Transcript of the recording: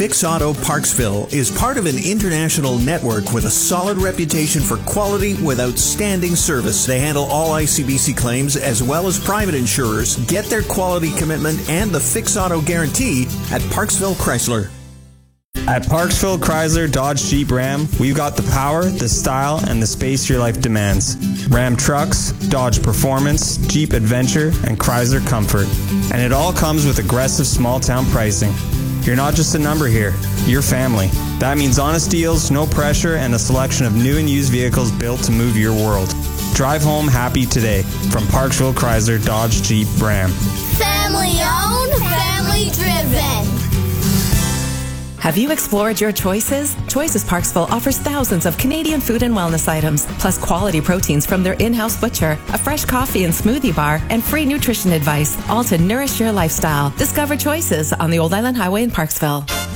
Fix Auto Parksville is part of an international network with a solid reputation for quality with outstanding service. They handle all ICBC claims as well as private insurers. Get their quality commitment and the Fix Auto guarantee at Parksville Chrysler. At Parksville Chrysler Dodge Jeep Ram, we've got the power, the style, and the space your life demands. Ram trucks, Dodge Performance, Jeep Adventure, and Chrysler Comfort. And it all comes with aggressive small-town pricing. You're not just a number here, you're family. That means honest deals, no pressure, and a selection of new and used vehicles built to move your world. Drive home happy today from Parksville Chrysler Dodge Jeep Ram. Family owned, family driven. Have you explored your choices? Choices Parksville offers thousands of Canadian food and wellness items, plus quality proteins from their in-house butcher, a fresh coffee and smoothie bar, and free nutrition advice, all to nourish your lifestyle. Discover Choices on the Old Island Highway in Parksville.